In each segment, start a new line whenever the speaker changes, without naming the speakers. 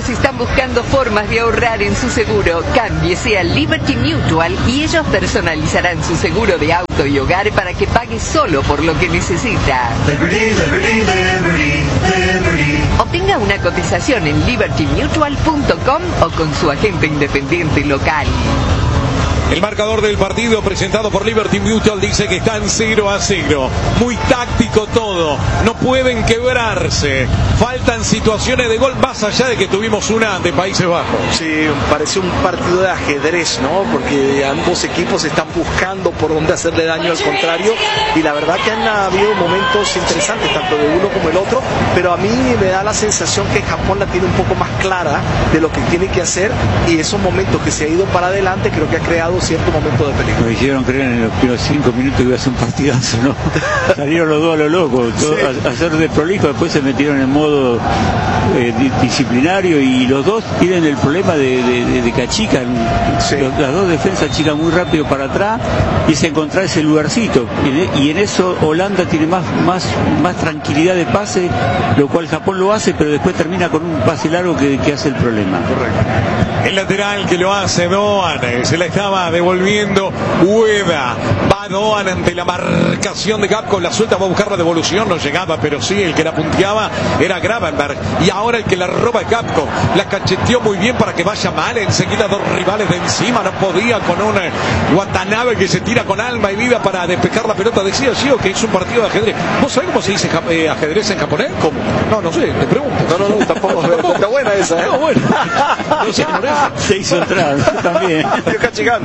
todos están buscando formas de ahorrar en su seguro. Cámbiese a Liberty Mutual y ellos personalizarán su seguro de auto y hogar para que pague solo por lo que necesita. Obtenga una cotización en libertymutual.com o con su agente independiente local.
El marcador del partido presentado por Liberty Mutual dice que están 0-0. Muy táctico todo. No pueden quebrarse. Faltan situaciones de gol más allá de que tuvimos una de Países Bajos.
Sí, parece un partido de ajedrez, ¿no? Porque ambos equipos están buscando por dónde hacerle daño al contrario. Y la verdad que han habido momentos interesantes, tanto de uno como el otro. Pero a mí me da la sensación que Japón la tiene un poco más clara de lo que tiene que hacer. Y esos momentos que se ha ido para adelante creo que ha creado cierto momento de peligro.
Me hicieron creer en los primeros 5 minutos que iba a ser un partidazo, ¿no? Salieron los dos a lo loco, sí. A hacer de prolijo, después se metieron en modo disciplinario y los dos tienen el problema de que achican, sí. Las dos defensas achican muy rápido para atrás y es encontrar ese lugarcito y en eso Holanda tiene más tranquilidad de pase, lo cual Japón lo hace, pero después termina con un pase largo que hace el problema.
Correcto. El lateral que lo hace Doan, se la estaba devolviendo Ueda. Va Doan ante la marcación de Gapco, la suelta, va a buscar la devolución, no llegaba, pero sí, el que la punteaba era Gravenberg. Y ahora el que la roba es Gapco. La cacheteó muy bien para que vaya mal. Enseguida dos rivales de encima, no podía con un Watanabe que se tira con alma y vida para despejar la pelota. Decía Gio que es un partido de ajedrez. ¿Vos sabés cómo se dice ajedrez en japonés? ¿Cómo? No sé, te pregunto.
No, tampoco. Está buena esa, ¿eh?
No, bueno. No sé, por eso.
Se hizo entrar también.
Yo cachigano.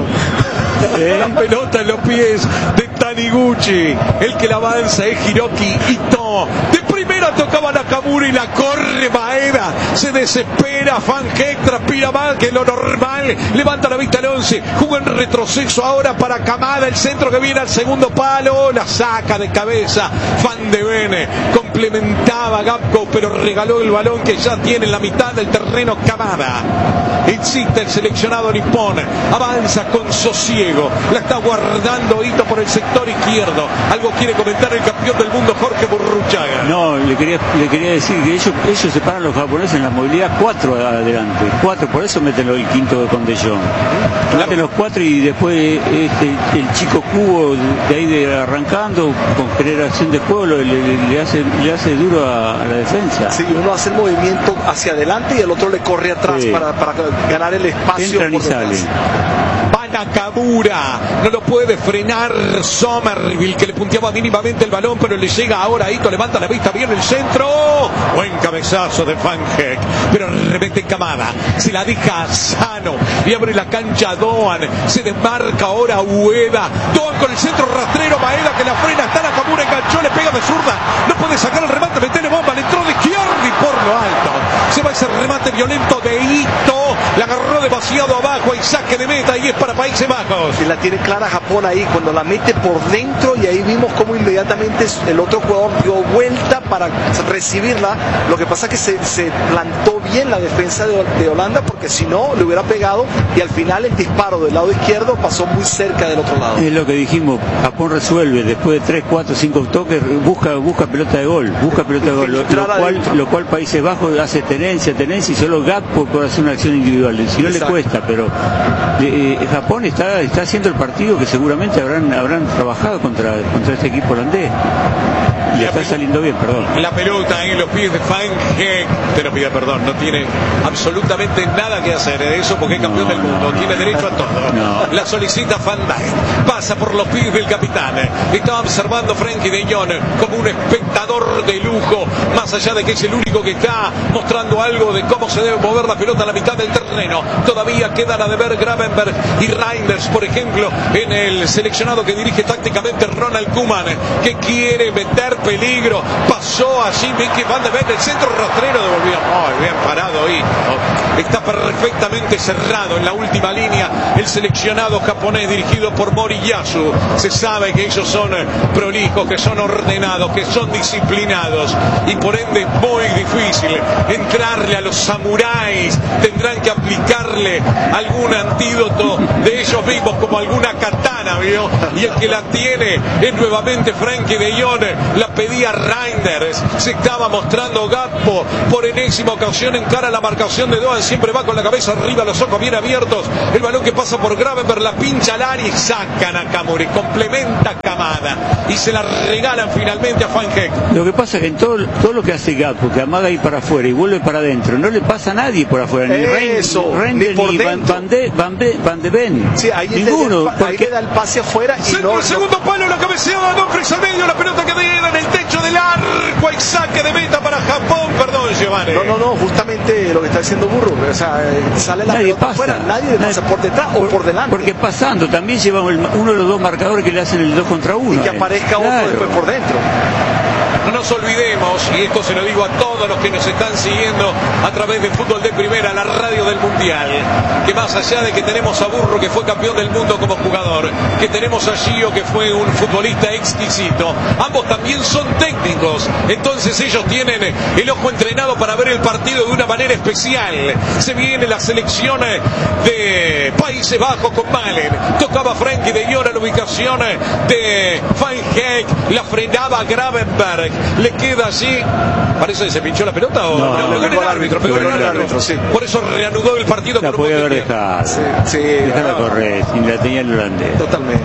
La pelota en los pies de Taniguchi. El que la avanza es Hiroki Ito. De primera tocaba Nakamura y la corre Maeda. Se desespera. Fangek transpira mal que lo normal. Levanta la vista al 11. Juega en retroceso ahora para Kamada. El centro que viene al segundo palo. La saca de cabeza. Van de Bene. Complementaba Gapco, pero regaló el balón que ya tiene en la mitad del terreno Kamada. Insiste el seleccionado nipón. Avanza con sosiego. La está guardando Ito por el sector izquierdo. Algo quiere comentar el campeón del mundo Jorge Burruchaga.
No, le quería decir que ellos separan a los japoneses en la movilidad 4 adelante. 4, por eso meten el quinto con De Jong. Meten los 4 y después el chico Cubo de ahí arrancando con generación de juego le hace duro a la defensa.
Sí, uno hace el movimiento hacia adelante y el otro le corre atrás, sí, para ganar el espacio.
Entran y salen.
Nakamura, no lo puede frenar Somerville, que le punteaba mínimamente el balón, pero le llega ahora a Ito, levanta la vista, viene el centro, buen cabezazo de Fangek, pero remete en Kamada, se la deja Sano, y abre la cancha a Doan, se desmarca ahora Ueda, Doan con el centro rastrero, Maeda que la frena, está Nakamura, enganchó, le pega de zurda, no puede sacar el remate, metele bomba, le entró de izquierda y por lo alto, se va ese remate violento de Ito, la agarró demasiado abajo, y saque de meta, y es para Países Bajos.
Y la tiene clara Japón ahí, cuando la mete por dentro, y ahí vimos cómo inmediatamente el otro jugador dio vuelta para recibirla. Lo que pasa es que se plantó bien la defensa de Holanda, porque si no le hubiera pegado, y al final el disparo del lado izquierdo pasó muy cerca del otro lado.
Es lo que dijimos, Japón resuelve después de 3, 4, 5 toques, busca pelota de gol, lo cual Países Bajos hace tenencia y solo Gakpo por hacer una acción individual, si no, exacto, le cuesta, pero Japón está haciendo el partido que seguramente habrán trabajado contra este equipo holandés. Y está saliendo bien, perdón.
La pelota en los pies de Fangek, pero pide perdón, no tiene absolutamente nada que hacer de eso porque es campeón del mundo, tiene derecho a todo. No. La solicita Van Dijk, pasa por los pies del capitán, está observando Frenkie de Jong como un espectador de lujo, más allá de que es el único que está mostrando algo de cómo se debe mover la pelota a la mitad del terreno. Todavía quedan a deber Gravenberg y Reinders, por ejemplo, en el seleccionado que dirige tácticamente Ronald Koeman, que quiere meter peligro, pasó allí Mickey Van de Ven, el centro rastrero devolvió, muy bien parado ahí, está perfectamente cerrado en la última línea el seleccionado japonés dirigido por Moriyasu. Se sabe que ellos son prolijos, que son ordenados, que son disciplinados y por ende muy difícil entrarle a los samuráis, tendrán que aplicarle algún antídoto de ellos mismos como alguna katana gana, ¿vio? Y el que la tiene es nuevamente Frenkie de Jong. La pedía Reinders. Se estaba mostrando Gakpo por enésima ocasión en cara a la marcación de Doan. Siempre va con la cabeza arriba, los ojos bien abiertos. El balón que pasa por Gravenberch, la pincha al área y sacan a Nakamura. Complementa Kamada. Y se la regalan finalmente a Van Heek.
Lo que pasa es que en todo lo que hace Gakpo, que amaga ahí para afuera y vuelve para adentro, no le pasa a nadie por afuera. Ni Reinders, ni Van de Ven.
Sí, ahí ninguno. Ahí le da el pase afuera. Y
el segundo palo, la cabeceada, Dumfries al medio, la pelota que queda en el techo del arco. Hay saque de meta para Japón. Perdón, Giovanni.
No, justamente lo que está diciendo Burro. O sea, sale la pelota afuera, nadie le pasa por detrás o por delante.
Porque pasando también lleva uno de los dos marcadores que le hacen el 2 contra 1.
Y que aparezca otro después por dentro.
No nos olvidemos, y esto se lo digo a todos los que nos están siguiendo a través de Fútbol de Primera, la radio del Mundial, que más allá de que tenemos a Burro, que fue campeón del mundo como jugador, que tenemos a Gio, que fue un futbolista exquisito, ambos también son técnicos, entonces ellos tienen el ojo entrenado para ver el partido de una manera especial. Se viene la selección de Países Bajos con Malen, tocaba Frenkie de Jong a la ubicación de Van Heek, la frenaba Gravenberch. Le queda allí. Parece que se pinchó la pelota o
no, pegó el árbitro, sí.
Por eso reanudó el partido.
La podía haber dejado.
Sí,
déjala correr, sin la tenía el holandés.
Totalmente.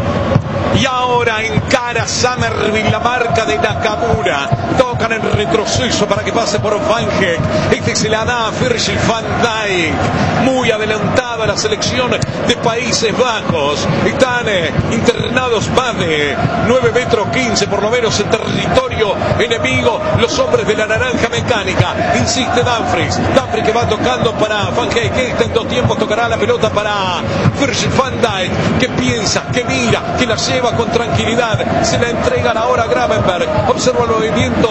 Y ahora encara Summerville la marca de Nakamura. Tocan en retroceso para que pase por Van Heek. Este se la da a Virgil van Dijk. Muy adelantada la selección de Países Bajos. Están internados más de 9 metros 15 por lo menos en territorio enemigo. Los hombres de la naranja mecánica. Insiste Dumfries. Dumfries que va tocando para Van Heek. Este en 2 tiempos tocará la pelota para Virgil van Dijk. Que piensa, que mira, que la lleva con tranquilidad, se la entregan ahora a Gravenberch. Observa el movimiento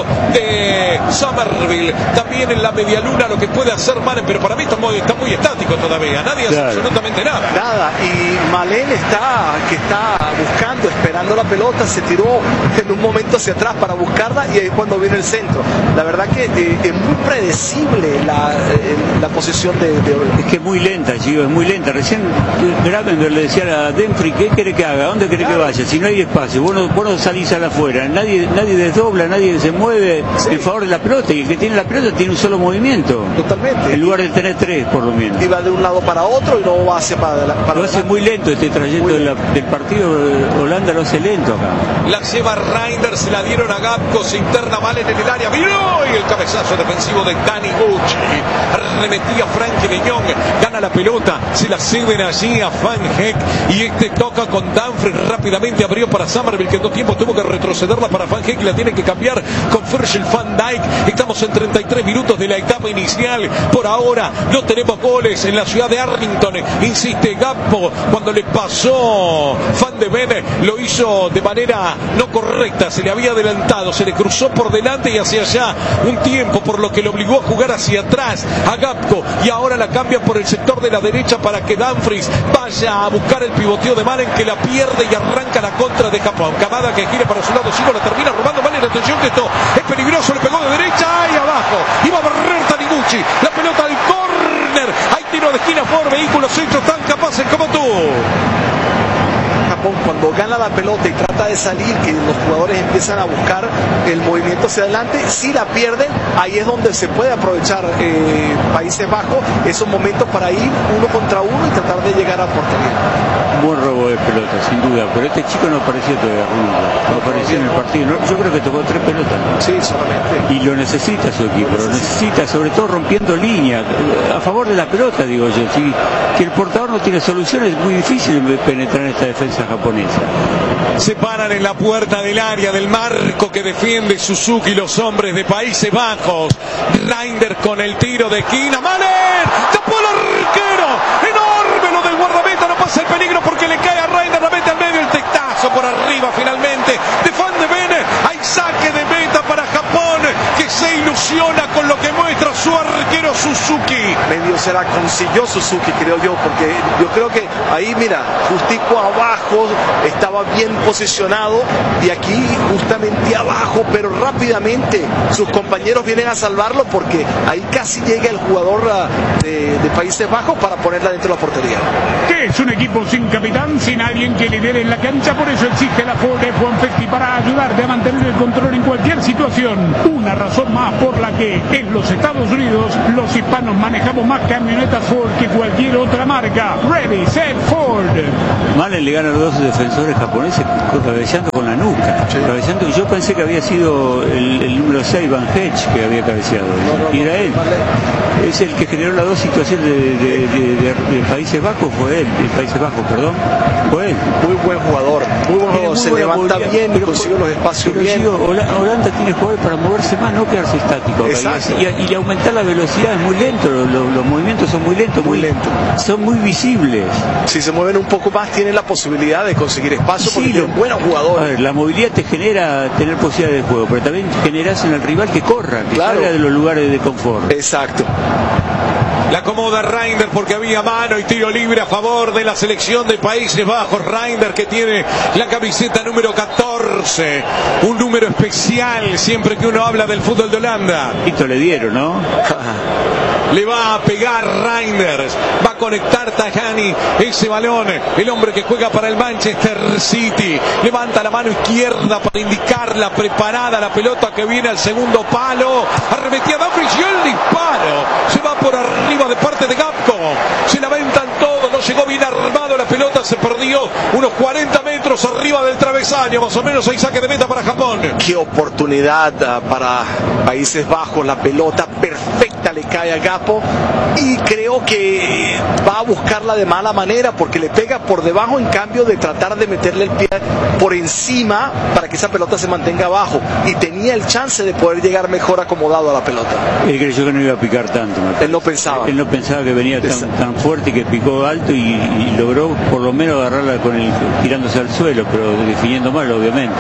de Summerville, también en la medialuna lo que puede hacer Malen, pero para mí está muy estático todavía, nadie hace absolutamente nada. Y
Malen está buscando, esperando la pelota, se tiró en un momento hacia atrás para buscarla y ahí es cuando viene el centro. La verdad que es muy predecible la posición de Holanda.
Es que es muy lenta, Gio, es muy lenta. Recién Gravenberch le decía a Dumfries, ¿qué quiere que haga? ¿Dónde quiere que vaya? Si no hay espacio, vos no salís a la afuera, nadie desdobla, nadie se mueve en favor de la pelota, y el que tiene la pelota tiene un solo movimiento.
Totalmente.
En lugar de tener 3, por lo menos.
Y va de un lado para otro y no va hacia para adelante.
Lo hace muy lento este trayecto del partido. Holanda lo hace lento acá.
La lleva Reinders, se la dieron a Gakpo, se interna Malen en el área, miró, y el cabezazo defensivo de Danny Gucci. Arremetía Frenkie de Jong, gana la pelota, se la ceden allí a Van Heek, y este toca con Dumfries, rápidamente abrió para Summerville, que en 2 tiempos tuvo que retrocederla para Van Heek, y la tiene que cambiar con Virgil van Dijk. Estamos en 33 minutos de la etapa inicial. Por ahora no tenemos goles en la ciudad de Arlington. Insiste Gakpo, cuando le pasó Van de Ven, lo hizo de manera no correcta, se le había adelantado, se le cruzó por delante y hacia allá un tiempo, por lo que lo obligó a jugar hacia atrás a Gakpo, y ahora la cambia por el sector de la derecha para que Dumfries vaya a buscar el pivoteo de Malen, que la pierde y arranca la contra de Japón. Kamada que gira para su lado, Chico la termina robando. Malen, atención que esto es peligroso, le pegó de derecha y abajo, iba a barrer Taniguchi, la pelota al córner, hay tiro de esquina por vehículos hechos tan capaces como tú.
Japón, cuando gana la pelota y trata de salir, que los jugadores empiezan a buscar el movimiento hacia adelante, si la pierden, ahí es donde se puede aprovechar Países Bajos esos momentos para ir 1 contra 1 y tratar de llegar a portería.
Buen robo de pelota, sin duda, pero este chico no apareció todavía, no apareció en el partido. No, yo creo que tocó 3 pelotas, ¿no?
Sí, solamente.
Y lo necesita su equipo, lo necesita, sobre todo rompiendo línea, a favor de la pelota, digo yo. Si el portador no tiene soluciones, es muy difícil penetrar en esta defensa japonesa.
Se paran en la puerta del área del marco que defiende Suzuki, los hombres de Países Bajos. Reinders con el tiro de esquina. Malen, tapó el arquero. Enorme lo del guardameta, no pasa el peligro porque le cae a Reinders, la mete al medio, el tectazo por arriba finalmente de Van de Ven. Hay saque de meta para Japón, que se ilusiona con lo que muestra muestra su arquero Suzuki.
Medio se la consiguió Suzuki, creo yo, porque yo creo que ahí, mira, justico abajo, estaba bien posicionado, y aquí justamente abajo, pero rápidamente sus compañeros vienen a salvarlo, porque ahí casi llega el jugador de Países Bajos para ponerla dentro de la portería.
Que es un equipo sin capitán, sin alguien que lidere en la cancha, por eso existe la Ford F-150 para ayudarte a mantener el control en cualquier situación. Una razón más por la que en los Estados Unidos los hispanos manejamos más camionetas Ford que cualquier otra marca. Ready, set, Ford.
Malen le gana a los dos defensores japoneses cabeceando con la nuca. Sí. Cabeceando, yo pensé que había sido el número 6, Van Hedge, que había cabeceado. Y era él. Es el que generó las dos situaciones de Países Bajos, fue él. De Países Bajos, perdón. Fue él.
Muy buen jugador. Muy buen jugador. Se levanta bien, pero consigue los espacios bien.
Digo, Holanda tiene jugadores para moverse más, no quedarse estático. Y aumentar la velocidad es muy lento. Los movimientos son muy lentos. Muy lentos. Son muy visibles.
Si se mueven un poco más, tienen la posibilidad de conseguir espacio, porque tienen buenos jugadores.
A ver, la movilidad te genera tener posibilidades de juego, pero también generas en el rival que corra, que salga de los lugares de confort.
Exacto.
La acomoda Reinders porque había mano y tiro libre a favor de la selección de Países Bajos. Reinders, que tiene la camiseta número 14, un número especial siempre que uno habla del fútbol de Holanda.
Esto le dieron, ¿no?
Le va a pegar Reinders, va a conectar Tajani ese balón, el hombre que juega para el Manchester City, levanta la mano izquierda para indicarla, preparada la pelota que viene al segundo palo, arremetía Dumfries y el disparo, se va por arriba de parte de Gapco, se la aventan todos, no llegó bien armado, la pelota se perdió unos 40 metros arriba del travesaño, más o menos hay saque de meta para Japón.
Qué oportunidad para Países Bajos, la pelota perfecta le cae a Gapco, y creo que va a buscarla de mala manera porque le pega por debajo, en cambio de tratar de meterle el pie por encima para que esa pelota se mantenga abajo, y tenía el chance de poder llegar mejor acomodado a la pelota.
Él creyó que no iba a picar tanto.
Él no pensaba.
Él no pensaba que venía tan fuerte y que picó alto y logró por lo menos agarrarla tirándose al suelo, pero definiendo mal, obviamente.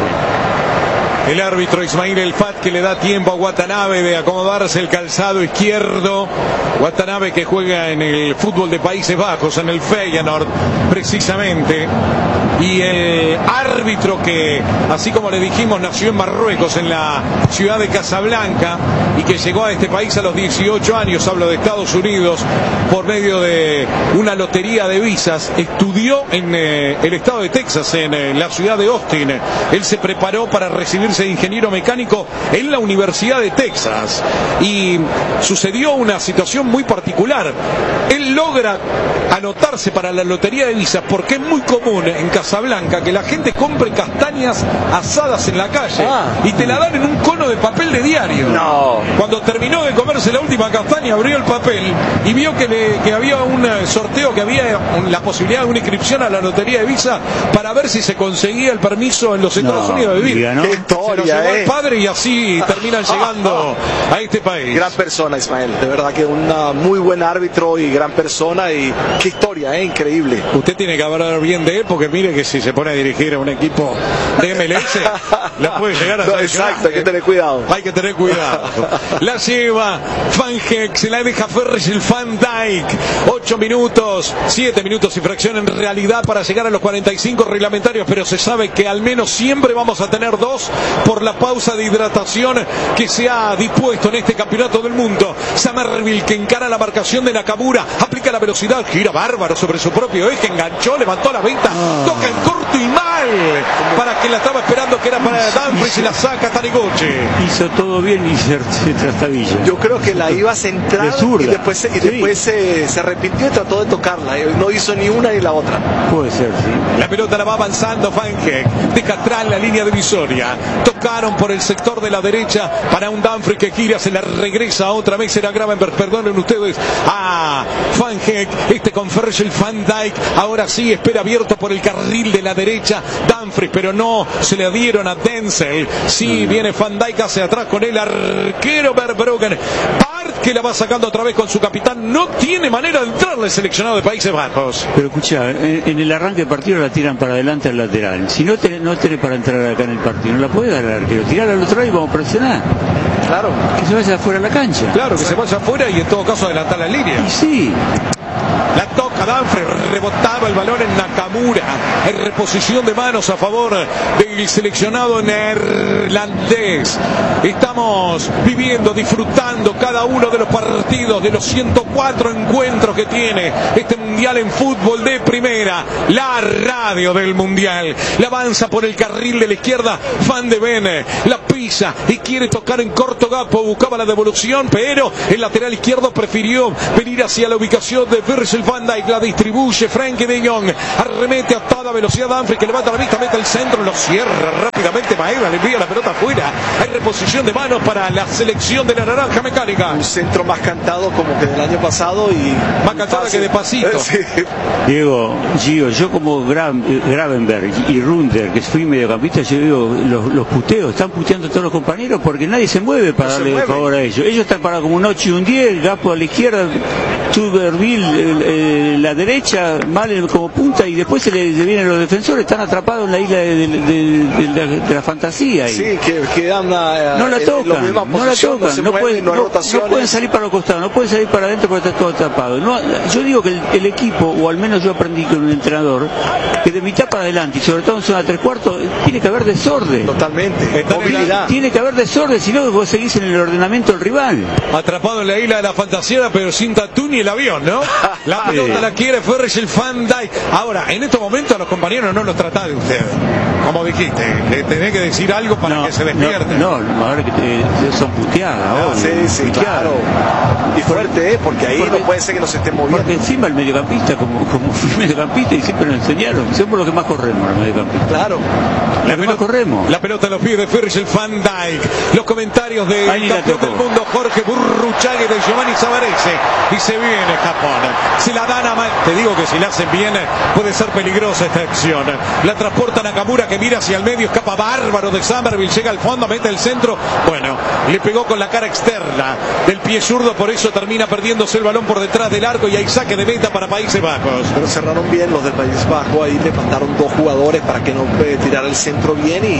El árbitro Ismail El Fat, que le da tiempo a Watanabe de acomodarse el calzado izquierdo. Watanabe, que juega en el fútbol de Países Bajos, en el Feyenoord precisamente. Y el árbitro, que así como le dijimos nació en Marruecos, en la ciudad de Casablanca, y que llegó a este país a los 18 años, hablo de Estados Unidos, por medio de una lotería de visas. Estudió en el estado de Texas, en la ciudad de Austin. Él se preparó para recibirse de ingeniero mecánico en la Universidad de Texas, y sucedió una situación muy particular. Él logra anotarse para la lotería de visas porque es muy común en Casablanca que la gente compre castañas asadas en la calle y te la dan en un cono de papel de diario.
No.
Cuando terminó de comerse la última castaña, abrió el papel y vio que había un sorteo, que había la posibilidad de una inscripción a la lotería de visa para ver si se conseguía el permiso en los Estados Unidos de vivir. Se lo llevó al padre y así terminan llegando a este país.
Gran persona, Ismael, de verdad que un muy buen árbitro y gran persona, y qué historia, increíble.
Usted tiene que hablar bien de él, porque mire que si se pone a dirigir a un equipo de MLS la puede llegar a
exacto, hay que tener cuidado.
Hay que tener cuidado. La lleva Van Heck, se la deja Virgil van Dijk. 8 minutos, 7 minutos y fracción en realidad para llegar a los 45 reglamentarios, pero se sabe que al menos siempre vamos a tener 2 por la pausa de hidratación que se ha dispuesto en este campeonato del mundo. Somerville, que encara la marcación de Nakamura, aplica la velocidad, gira bárbaro sobre su propio eje, enganchó, levantó la venta, toca en corto y mal, para que la estaba esperando, que era para Dumfries, y la saca Taniguchi.
Hizo todo bien y se trastabilla.
Yo creo que la iba a centrar y después se arrepintió y trató de tocarla. No hizo ni una ni la otra.
Puede ser, sí.
La pelota la va avanzando Van Heck, deja atrás la línea divisoria. Tocaron por el sector de la derecha para un Dumfries que gira, se la regresa otra vez, era Gravenberg, perdonen ustedes, a Van Heck, con Virgil van Dijk, ahora sí espera abierto por el carril de la derecha Dumfries, pero no se le dieron a Denzel. Sí, viene Van Dijk hacia atrás con el arquero Verbruggen, que la va sacando otra vez con su capitán. No tiene manera de entrarle el seleccionado de Países Bajos.
Pero escucha, en el arranque del partido la tiran para adelante al lateral. Si no tenés para entrar acá en el partido, no la puede dar al arquero. Tirar al otro lado y vamos a presionar.
Claro.
Que se vaya afuera de la cancha.
Claro, que se vaya afuera y en todo caso adelantar la línea.
Y sí.
La toca Danfre, rebotaba el balón en Nakamura, en reposición de manos a favor del seleccionado neerlandés. Estamos viviendo, disfrutando cada uno de los partidos, de los 104 encuentros que tiene este Mundial en fútbol de primera. La radio del Mundial. La avanza por el carril de la izquierda Van de Ven, la pisa y quiere tocar en corto gapo, buscaba la devolución, pero el lateral izquierdo prefirió venir hacia la ubicación de Virgil van Dijk, la distribuye Frenkie de Jong, arremete a toda velocidad Danfre, que levanta la vista, mete el centro, lo cierra rápidamente Maeda, le envía la pelota afuera. Hay reposición de manos para la selección de la naranja mecánica.
Un centro más cantado como que del año pasado y
más cantada que de pasito.
Sí.
Diego, Gio, yo como Gravenberg y Runder, que fui mediocampista, yo digo, los puteos, están puteando a todos los compañeros porque nadie se mueve para darle favor a ellos. Ellos están parados como un 8 y un 10, Gapo a la izquierda, Tuberville la derecha, Malen como punta, y después se vienen los defensores, están atrapados en la isla de la fantasía.
Sí, que dan
no la tocan, no pueden salir para los costados, no pueden salir para adentro porque está todo tapado. No, yo digo que el equipo, o al menos yo aprendí con un entrenador, que de mitad para adelante, y sobre todo en zona 3/4, tiene que haber desorden.
Totalmente,
movilidad. Tiene que haber desorden, si no vos seguís en el ordenamiento del rival.
Atrapado en la isla de la fantasía, pero sin tatú ni el avión, ¿no? La pelota la quiere Virgil van Dijk. Ahora, en estos momentos a los compañeros no los tratá de ustedes. Como dijiste, que tenés que decir algo para que se despierten.
No, a ver, que son puteadas.
Sí, claro. Y fuerte, porque ahí no puede ser que nos estén moviendo.
Porque encima el mediocampista, como mediocampista, y siempre nos enseñaron, somos los que más corremos, los mediocampistas.
Claro.
Corremos.
La pelota en los pies de Virgil van Dijk. Los comentarios del campeón del mundo Jorge Burruchaga y de Giovanni Savarese. Y se viene Japón. Se la dan a mal. Te digo que si la hacen bien puede ser peligrosa esta acción. La transporta Nakamura, que mira hacia el medio, escapa bárbaro de Somerville, llega al fondo, mete el centro. Bueno, le pegó con la cara externa del pie zurdo, por eso termina perdiéndose el balón por detrás del arco y hay saque de meta para Países Bajos.
Pero cerraron bien los del País Bajo, ahí le faltaron dos jugadores para que no tirara el centro bien y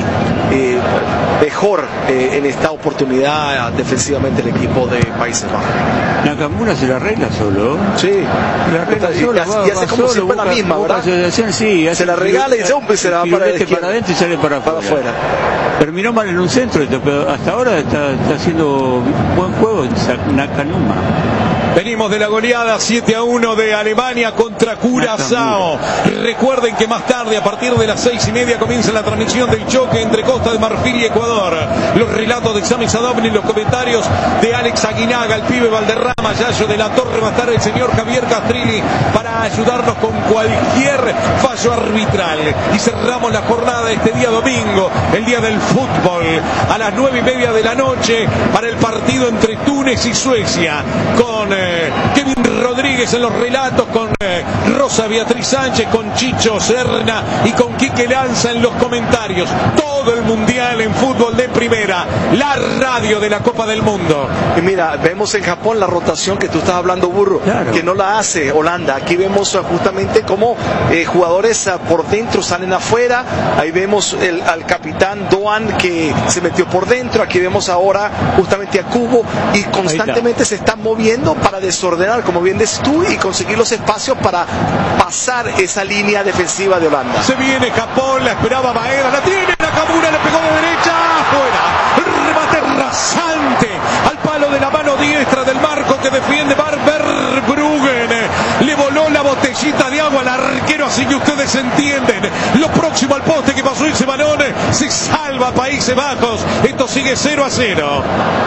mejor en esta oportunidad defensivamente el equipo de Países Bajos.
Nakamura se la arregla solo.
Sí,
la arregla solo,
y hace como siempre la misma, ¿verdad?
Sí,
se la regala y se la va para
adentro y sale para afuera. Terminó mal en un centro, pero hasta ahora está haciendo buen juego Nakamura.
Venimos de la goleada 7-1 de Alemania contra Curazao. Recuerden que más tarde, a partir de las 6:30, comienza la transmisión del choque entre Costa de Marfil y Ecuador. Los relatos de Sami Sadovni, los comentarios de Alex Aguinaga, el pibe Valderrama, Yayo de la Torre, va a estar el señor Javier Castrilli para ayudarnos con cualquier fallo arbitral. Y cerramos la jornada de este día domingo, el día del fútbol, a las 9:30 de la noche, para el partido entre Túnez y Suecia, con Kevin Rodríguez en los relatos, con Rosa Beatriz Sánchez, con Chicho Serna y con Quique Lanza en los comentarios. Todo el mundial en fútbol de primera, la radio de la Copa del Mundo.
Y mira, vemos en Japón la rotación que tú estás hablando, Burro, claro, que no la hace Holanda. Aquí vemos justamente cómo jugadores por dentro salen afuera. Ahí vemos al capitán Doan que se metió por dentro. Aquí vemos ahora justamente a Kubo y constantemente se están moviendo para desordenar, como bien dices tú, y conseguir los espacios para pasar esa línea defensiva de Holanda.
Se viene Japón, la esperaba Maeda, la tiene Nakamura, le pegó de derecha, afuera, remate rasante al palo de la mano diestra del marco que defiende Barberbruggen, le voló la botellita de agua al arquero, así que ustedes entienden, lo próximo al poste que pasó ese balón, se salva Países Bajos, esto sigue 0-0.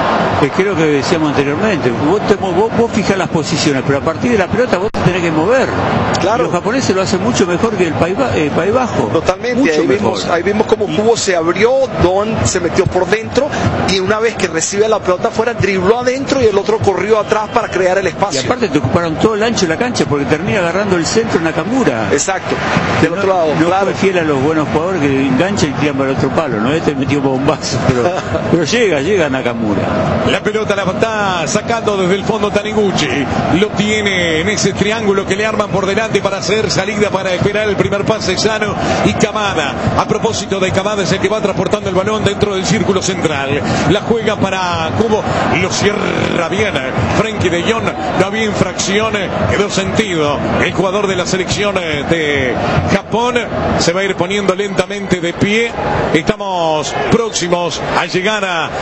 Es lo que decíamos anteriormente, vos fijas las posiciones, pero a partir de la pelota vos te tenés que mover.
Claro.
Los japoneses lo hacen mucho mejor que el País Bajo.
Totalmente, ahí vimos cómo Kubo se abrió, Don se metió por dentro y una vez que recibe la pelota afuera, dribló adentro y el otro corrió atrás para crear el espacio.
Y aparte te ocuparon todo el ancho de la cancha porque termina agarrando el centro Nakamura.
Exacto, del otro lado,
no
claro.
Fue fiel a los buenos jugadores que enganchan y tiran para el otro palo, ¿no? Este metió bombazo, pero llega Nakamura.
La pelota la está sacando desde el fondo Taniguchi. Lo tiene en ese triángulo que le arman por delante para hacer salida, para esperar el primer pase sano. Y Kamada, a propósito de Kamada, es el que va transportando el balón dentro del círculo central. La juega para Kubo, lo cierra bien Frenkie de Jong. No había infracción, quedó sentido. El jugador de la selección de Japón se va a ir poniendo lentamente de pie. Estamos próximos a llegar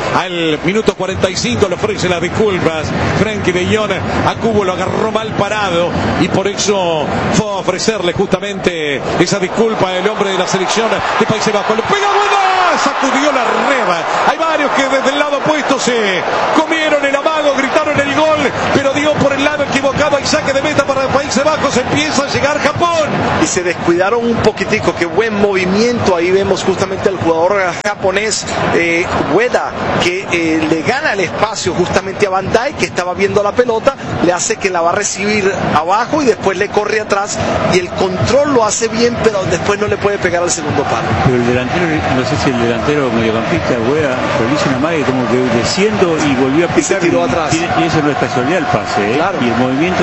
al minuto 45. Le ofrece las disculpas Frenkie de Jong. A Kubo lo agarró mal parado y por eso fue a ofrecerle justamente esa disculpa el hombre de la selección de Países Bajos. Le pega buena, sacudió la reba. Hay varios que desde el lado opuesto se comieron el amago, gritaron el gol, pero dio por el lado equivocado. Hay saque de meta para Países Bajos. Empieza a llegar Japón
y se descuidaron un poquitico. Qué buen movimiento. Ahí vemos justamente al jugador japonés Ueda, que le gana el espacio justamente a Van Dijk, que estaba viendo la pelota, le hace que la va a recibir abajo y después le corre atrás, y el control lo hace bien, pero después no le puede pegar al segundo palo.
Pero el delantero, no sé si el delantero mediocampista Ueda, pero le hizo una magia como que desciendo y volvió a picar,
y se tiró atrás.
Y eso no es casualidad el pase,
claro.
Y el movimiento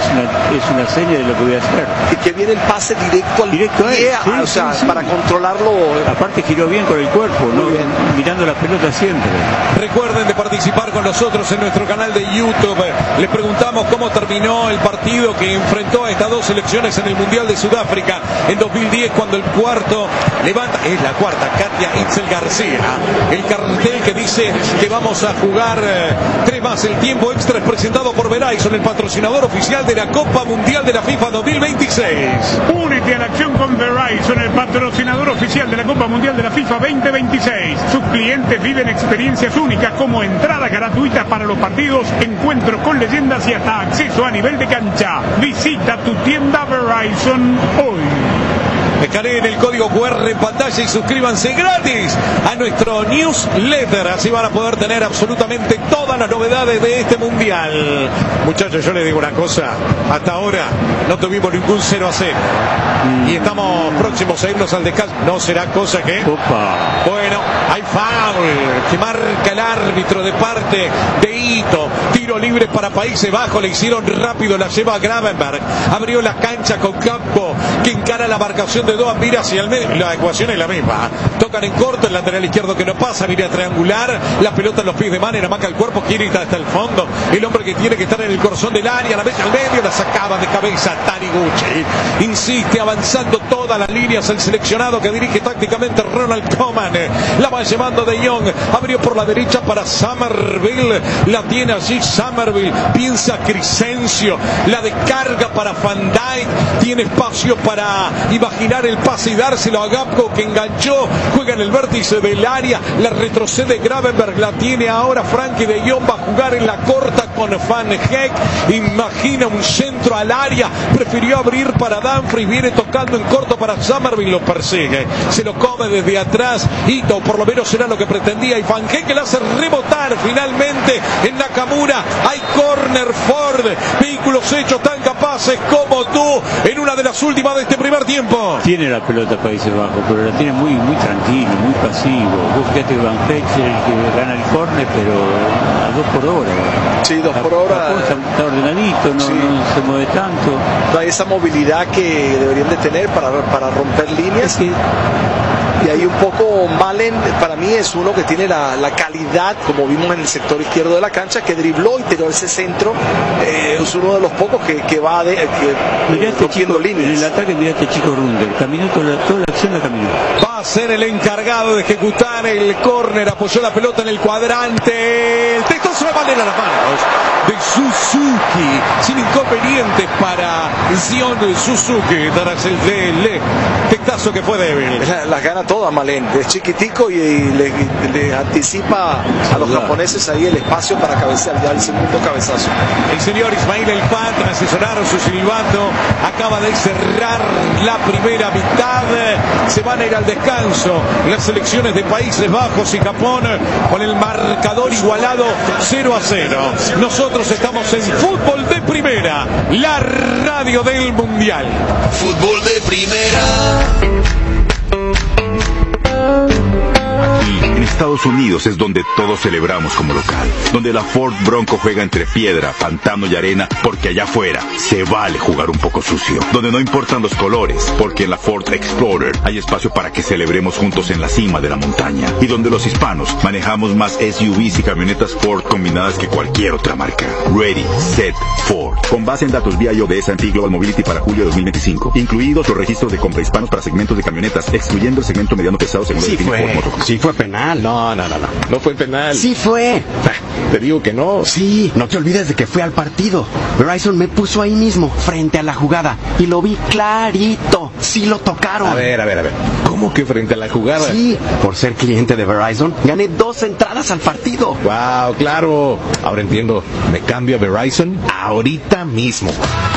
es una seña de lo que voy a hacer.
Y que viene el pase directo al pie, o sea, para controlarlo.
Aparte giró bien con el cuerpo, ¿no? Mirando la pelota siempre.
Recuerden de participar con nosotros en nuestro canal de YouTube. Les preguntamos cómo terminó el partido que enfrentó a estas dos selecciones en el Mundial de Sudáfrica en 2010, cuando el cuarto levanta, es la cuarta, Katia Itzel García, el cartel que dice que vamos a jugar 3 más. El tiempo extra es presentado por Verizon, el patrocinador oficial de la Copa Mundial de la FIFA 2026.
Únete a la acción con Verizon, el patrocinador oficial de la Copa Mundial de la FIFA 2026. Sus clientes viven experiencias únicas como entrada gratuita para los partidos, encuentros con leyendas y hasta acceso a nivel de cancha. Visita tu tienda Verizon hoy.
Escaneen el código QR en pantalla y suscríbanse gratis a nuestro newsletter. Así van a poder tener absolutamente todas las novedades de este mundial. Muchachos, yo les digo una cosa. Hasta ahora no tuvimos ningún 0-0. Y estamos próximos a irnos al descanso. No será cosa que...
Opa.
Bueno, hay foul que marca el árbitro de parte de Ito. Tiro libre para Países Bajos. Le hicieron rápido, la lleva Gravenberg. Abrió la cancha con Campo, que encara la marcación de Doan, mira hacia el medio. La ecuación es la misma. Tocan en corto, el lateral izquierdo que no pasa, mira a triangular. La pelota en los pies de Mane, amaca el cuerpo, quiere ir hasta el fondo. El hombre que tiene que estar en el corazón del área, la mete al medio, la sacaba de cabeza Taniguchi. Insiste avanzando todas las líneas el seleccionado que dirige tácticamente Ronald Koeman. La va llevando De Jong, abrió por la derecha para Somerville, la tiene allí Somerville, piensa Crescencio, la descarga para Van Dijk, tiene espacio para imaginar el pase y dárselo a Gapco, que enganchó, juega en el vértice del área, la retrocede Gravenberg, la tiene ahora Frenkie de Jong, va a jugar en la corta con Van Heck, imagina un centro al área, prefirió abrir para Dumfries, viene tocando en corto para Somerville, lo persigue, se lo come desde atrás, Ito, por lo menos será lo que pretendía, y Van Heck le hace rebotar finalmente en Nakamura. Hay corner Ford, vehículos hechos tan capaces como tú en una de las últimas de este primer tiempo.
Tiene la pelota Países Bajos, pero la tiene muy tranquilo, muy pasivo. Vos fíjate que Van Heck es el que gana el córner, pero a 2 por hora.
Sí, 2 por hora.
Está ordenadito, no se mueve tanto.
No hay esa movilidad que deberían de tener para romper líneas. Y ahí un poco Malen, para mí es uno que tiene la calidad, como vimos en el sector izquierdo de la cancha, que dribló y tiró ese centro. Es uno de los pocos que va rompiendo líneas.
En el ataque, mirá este chico Runder, caminó toda la acción, la caminó.
Va a ser el encargado de ejecutar el córner, apoyó la pelota en el cuadrante. El testazo de Malen a las manos de Suzuki, sin inconvenientes para Zion Suzuki, tras el testazo que fue débil.
Las gana todas Malen, es chiquitico y le anticipa a los japoneses ahí el espacio para cabecear ya el segundo cabezazo.
El señor Ismail El Fan, tras sonar su silbato, acaba de cerrar la primera mitad. Se van a ir al descanso las selecciones de Países Bajos y Japón con el marcador igualado 0-0. Nosotros estamos en Fútbol de Primera, la radio del Mundial.
Fútbol de Primera.
Aquí en
Estados Unidos es donde todos celebramos como local, donde la Ford Bronco juega entre piedra, pantano y arena, porque allá afuera se vale jugar un poco sucio, donde no importan los colores, porque en la Ford Explorer hay espacio para que celebremos juntos en la cima de la montaña, y donde los hispanos manejamos más SUVs y camionetas Ford combinadas que cualquier otra marca. Ready, Set, Ford. Con base en datos BIO de S&P Global Mobility para julio de 2025, incluidos los registros de compra hispanos para segmentos de camionetas, excluyendo el segmento mediano pesado según
Sí fue penal. No fue penal.
Sí fue.
Te digo que no.
Sí, no te olvides de que fui al partido. Verizon me puso ahí mismo, frente a la jugada, y lo vi clarito. Sí lo tocaron.
A ver. ¿Cómo que frente a la jugada?
Sí, por ser cliente de Verizon, gané 2 entradas al partido.
Wow, claro. Ahora entiendo. Me cambio a Verizon ahorita mismo.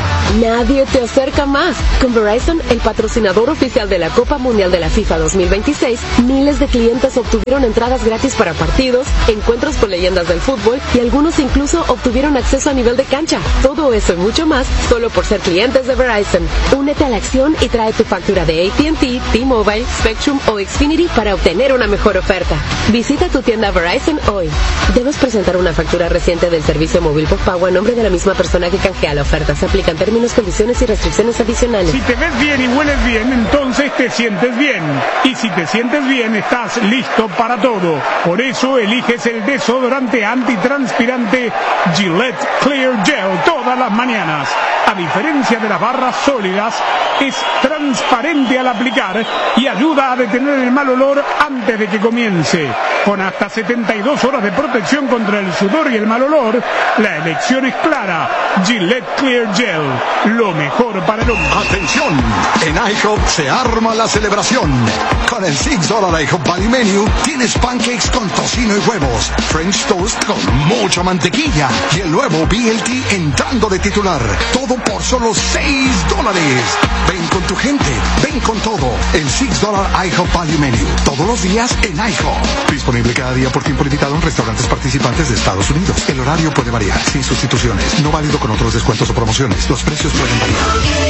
Nadie te acerca más. Con Verizon, el patrocinador oficial de la Copa Mundial de la FIFA 2026, miles de clientes obtuvieron entradas gratis para partidos, encuentros con leyendas del fútbol y algunos incluso obtuvieron acceso a nivel de cancha. Todo eso y mucho más solo por ser clientes de Verizon. Únete a la acción y trae tu factura de AT&T, T-Mobile, Spectrum o Xfinity para obtener una mejor oferta. Visita tu tienda Verizon hoy. Debes presentar una factura reciente del servicio móvil postpago a nombre de la misma persona que canjea la oferta. Se aplican términos, condiciones y restricciones adicionales.
Si te ves bien y hueles bien, entonces te sientes bien. Y si te sientes bien, estás listo para todo. Por eso eliges el desodorante antitranspirante Gillette Clear Gel todas las mañanas. A diferencia de las barras sólidas, es transparente al aplicar y ayuda a detener el mal olor antes de que comience. Con hasta 72 horas de protección contra el sudor y el mal olor, la elección es clara. Gillette Clear Gel, lo mejor para el hombre.
¡Atención! En IHOP se arma la celebración. Con el $6 IHOP Value Menu tienes pancakes con tocino y huevos, French toast con mucha mantequilla y el nuevo BLT entrando de titular. Todo por solo $6. Ven con tu gente, ven con todo. El $6 IHOP Value Menu. Todos los días en IHOP. Disponible cada día por tiempo limitado en restaurantes participantes de Estados Unidos. El horario puede variar, sin sustituciones. No válido con otros descuentos o promociones. Los precios pueden variar.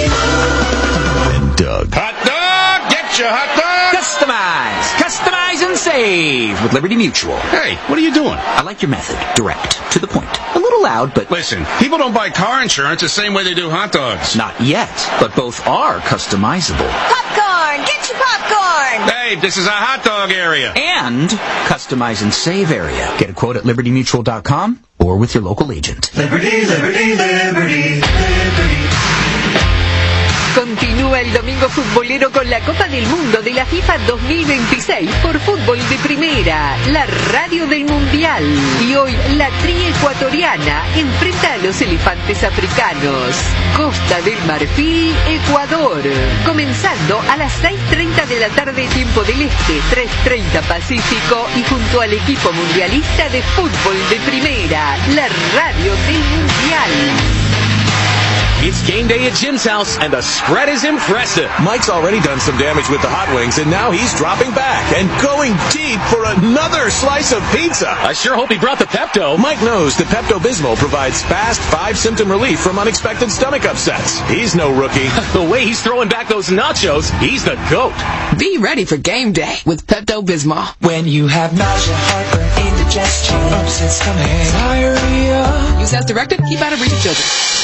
Hot dog! Get your hot dog! Customize and save with Liberty Mutual.
Hey, what are you doing?
I like your method. Direct. To the point. A little loud, but...
Listen, people don't buy car insurance the same way they do hot dogs.
Not yet, but both are customizable.
Popcorn! Get your popcorn!
Hey, this is a hot dog area.
And customize and save area. Get a quote at libertymutual.com or with your local agent.
Liberty, liberty, liberty, liberty.
Continúa el domingo futbolero con la Copa del Mundo de la FIFA 2026 por Fútbol de Primera, la radio del Mundial. Y hoy la tri ecuatoriana enfrenta a los elefantes africanos. Costa del Marfil, Ecuador. Comenzando a las 6:30 de la tarde tiempo del Este, 3:30 Pacífico y junto al equipo mundialista de Fútbol de Primera, la radio del Mundial.
It's game day at Jim's house, and the spread is impressive.
Mike's already done some damage with the hot wings, and now he's dropping back and going deep for another slice of pizza.
I sure hope he brought the Pepto.
Mike knows that Pepto-Bismol provides fast 5-symptom relief from unexpected stomach upsets. He's no rookie.
The way he's throwing back those nachos, he's the GOAT.
Be ready for game day with Pepto-Bismol.
When you have nausea, heartburn, indigestion, upset stomach, diarrhea.
Use as directed. Keep out of reach of children.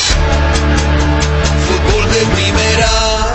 Fútbol de Primera.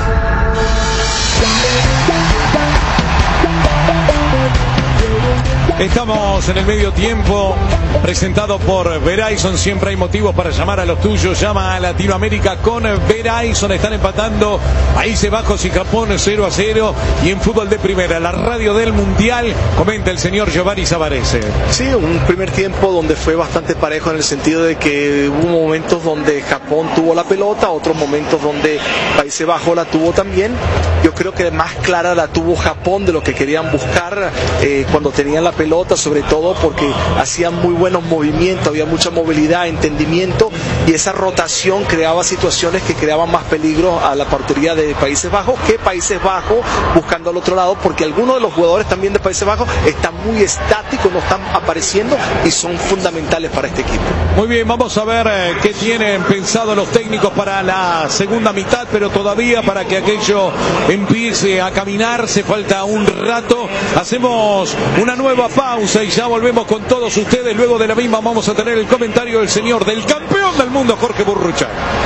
Estamos en el medio tiempo, presentado por Verizon. Siempre hay motivos para llamar a los tuyos. Llama a Latinoamérica con Verizon. Están empatando Países Bajos y Japón 0-0. Y en Fútbol de Primera, la radio del Mundial, comenta el señor Giovanni Savarese.
Sí, un primer tiempo donde fue bastante parejo en el sentido de que hubo momentos donde Japón tuvo la pelota, otros momentos donde Países Bajos la tuvo también. Yo creo que más clara la tuvo Japón de lo que querían buscar cuando tenían la pelota, sobre todo porque hacían muy buenos movimientos, había mucha movilidad, entendimiento, y esa rotación creaba situaciones que creaban más peligro a la portería de Países Bajos, que Países Bajos buscando al otro lado, porque algunos de los jugadores también de Países Bajos están muy estáticos, no están apareciendo y son fundamentales para este equipo.
Muy bien, vamos a ver qué tienen pensado los técnicos para la segunda mitad, pero todavía para que aquello empiece a caminar se falta un rato. Hacemos una nueva pausa y ya volvemos con todos ustedes. Luego de la misma vamos a tener el comentario del señor del campeón del mundo, Jorge Burruchaga.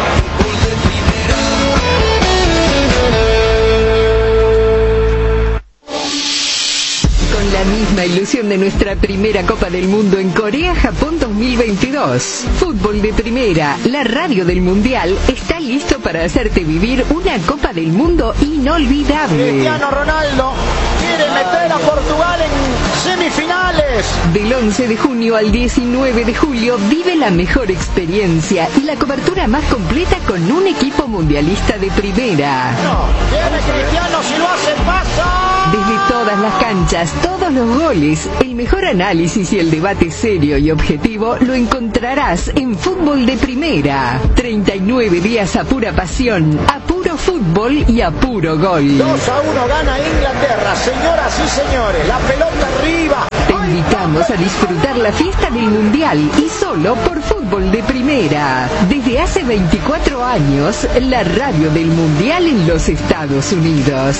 La misma ilusión de nuestra primera Copa del Mundo en Corea-Japón 2022. Fútbol de Primera, la radio del Mundial, está listo para hacerte vivir una Copa del Mundo inolvidable.
Cristiano Ronaldo quiere meter a Portugal en semifinales.
Del 11 de junio al 19 de julio vive la mejor experiencia y la cobertura más completa con un equipo mundialista de primera.
No, viene Cristiano, si lo hace pasa.
Desde todas las canchas, todos los goles, el mejor análisis y el debate serio y objetivo lo encontrarás en Fútbol de Primera. 39 días a pura pasión, a puro fútbol y a puro gol.
2-1 gana Inglaterra, señoras y señores, la pelota arriba.
Te invitamos a disfrutar la fiesta del Mundial y solo por Fútbol de Primera. Desde hace 24 años, la radio del Mundial en los Estados Unidos.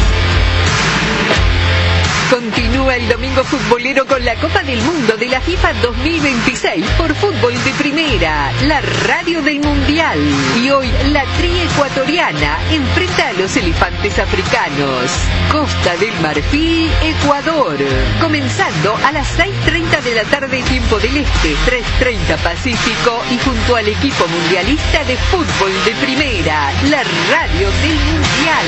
Continúa el domingo futbolero con la Copa del Mundo de la FIFA 2026 por Fútbol de Primera, la radio del Mundial. Y hoy la tri ecuatoriana enfrenta a los elefantes africanos. Costa del Marfil, Ecuador. Comenzando a las 6:30 de la tarde tiempo del Este, 3:30 Pacífico y junto al equipo mundialista de Fútbol de Primera, la radio del Mundial.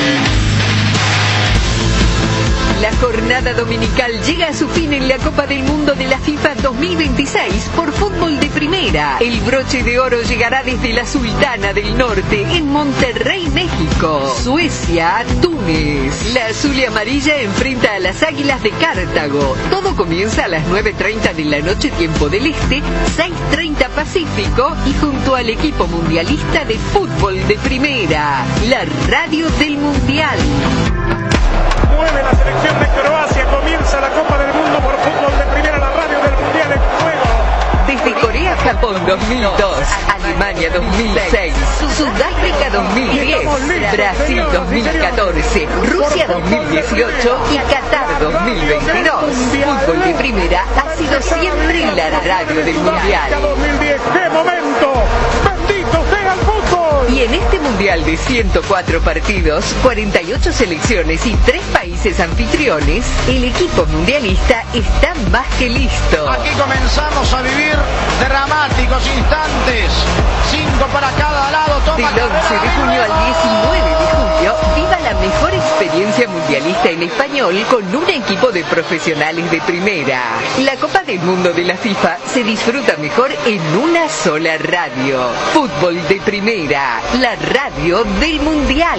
La jornada dominical llega a su fin en la Copa del Mundo de la FIFA 2026 por Fútbol de Primera. El broche de oro llegará desde la Sultana del Norte en Monterrey, México. Suecia, Túnez. La azul y amarilla enfrenta a las Águilas de Cartago. Todo comienza a las 9:30 de la noche tiempo del Este, 6:30 Pacífico y junto al equipo mundialista de Fútbol de Primera, la radio del Mundial.
Mueve la selección de Croacia, comienza la Copa del Mundo por Fútbol de Primera, la radio del Mundial en juego.
Desde Corea-Japón 2002, Alemania 2006, Sudáfrica 2010, Brasil 2014, Rusia 2018 y Qatar 2022. Fútbol de Primera ha sido siempre la radio del Mundial.
2010, ¡qué momento! ¡Bendito sea el fútbol!
Y en este Mundial de 104 partidos, 48 selecciones y 3 países anfitriones, el equipo mundialista está más que listo.
Aquí comenzamos a vivir dramáticos instantes. 5 para cada lado. Toma
del 11 de junio al 19 de julio, viva la mejor experiencia mundialista en español con un equipo de profesionales de primera. La Copa del Mundo de la FIFA se disfruta mejor en una sola radio. Fútbol de Primera, la radio del Mundial.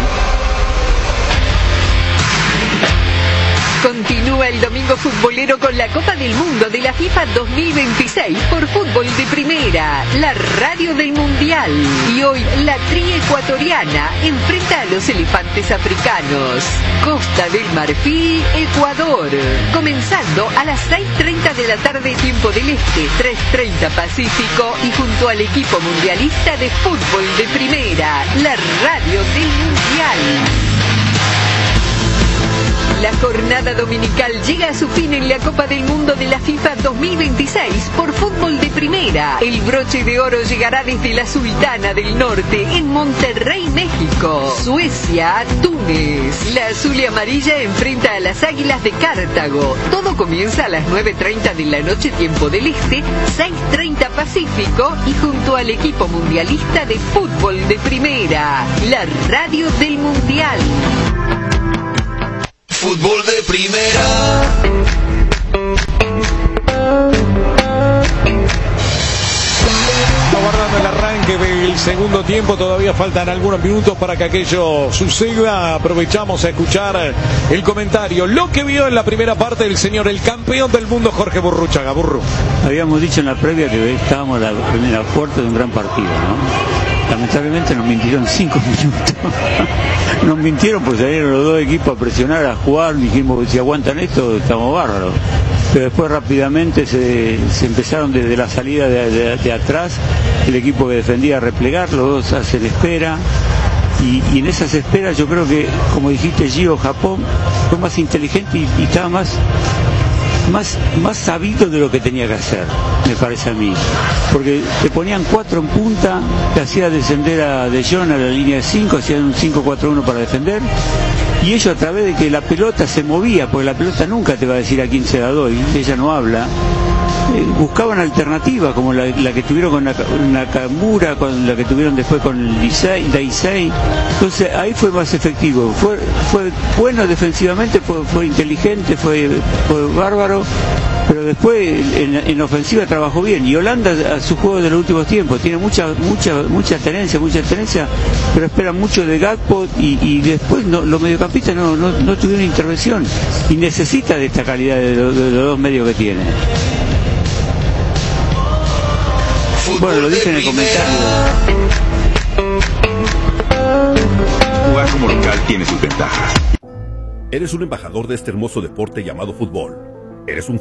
Continúa el domingo futbolero con la Copa del Mundo de la FIFA 2026 por Fútbol de Primera, la radio del Mundial. Y hoy la tri ecuatoriana enfrenta a los elefantes africanos. Costa del Marfil, Ecuador. Comenzando a las 6:30 de la tarde tiempo del Este, 3:30 Pacífico y junto al equipo mundialista de Fútbol de Primera, la radio del Mundial. La jornada dominical llega a su fin en la Copa del Mundo de la FIFA 2026 por Fútbol de Primera. El broche de oro llegará desde la Sultana del Norte en Monterrey, México. Suecia, Túnez. La azul y amarilla enfrenta a las Águilas de Cartago. Todo comienza a las 9:30 de la noche tiempo del Este, 6:30 Pacífico y junto al equipo mundialista de Fútbol de Primera, la radio del Mundial.
Fútbol de Primera.
Guardando la arranque del segundo tiempo. Todavía faltan algunos minutos para que aquello suceda. Aprovechamos a escuchar el comentario, lo que vio en la primera parte del señor, el campeón del mundo, Jorge Burruchaga. Burru.
Habíamos dicho en la previa que estábamos en la puerta de un gran partido, ¿no? Lamentablemente nos mintieron 5 minutos. Nos mintieron porque salieron los dos equipos a presionar, a jugar. Dijimos que si aguantan esto, estamos bárbaros. Pero después rápidamente se empezaron desde la salida de atrás, el equipo que defendía a replegar, los dos hacen espera. Y en esas esperas yo creo que, como dijiste, Gio, Japón fue más inteligente y estaba más sabido de lo que tenía que hacer, me parece a mí, porque te ponían 4 en punta, te hacía descender a De Jong a la línea de 5, hacían un 5-4-1 para defender, y ellos, a través de que la pelota se movía, porque la pelota nunca te va a decir a quién se la doy, ella no habla, buscaban alternativas como la que tuvieron con Nakamura, con la que tuvieron después con el Daisei. Entonces ahí fue más efectivo, fue bueno defensivamente, fue inteligente, fue bárbaro, pero después en ofensiva trabajó bien. Y Holanda, a su juego de los últimos tiempos, tiene mucha tenencia, pero espera mucho de Gakpo, y después los mediocampistas no tuvieron intervención, y necesita de esta calidad de los dos medios que tiene. Bueno, lo dije en el comentario.
Jugar como local tiene sus ventajas.
Eres un embajador de este hermoso deporte llamado fútbol. Eres un